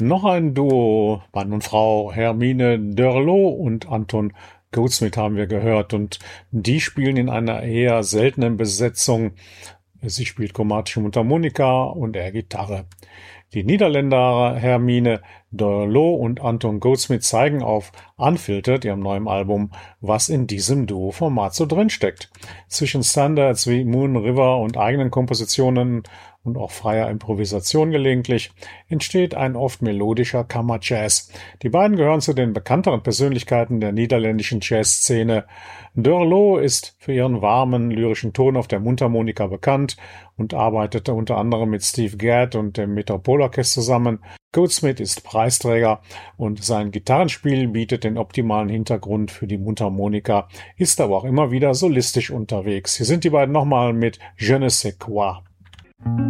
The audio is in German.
noch ein Duo, Mann und Frau, Hermine Derlot und Anton Goldschmidt haben wir gehört und die spielen in einer eher seltenen Besetzung. Sie spielt chromatische Mundharmonika und er Gitarre. Die Niederländer Hermine Derlot und Anton Goldschmidt zeigen auf Unfiltered, ihrem neuen Album, was in diesem Duo-Format so drinsteckt. Zwischen Standards wie Moon River und eigenen Kompositionen und auch freier Improvisation gelegentlich entsteht ein oft melodischer Kammerjazz. Die beiden gehören zu den bekannteren Persönlichkeiten der niederländischen Jazzszene. Derlot ist für ihren warmen, lyrischen Ton auf der Mundharmonika bekannt und arbeitete unter anderem mit Steve Gadd und dem Metropolorchester zusammen. Goldschmidt ist Preisträger und sein Gitarrenspiel bietet den optimalen Hintergrund für die Mundharmonika, ist aber auch immer wieder solistisch unterwegs. Hier sind die beiden nochmal mit Je ne sais quoi.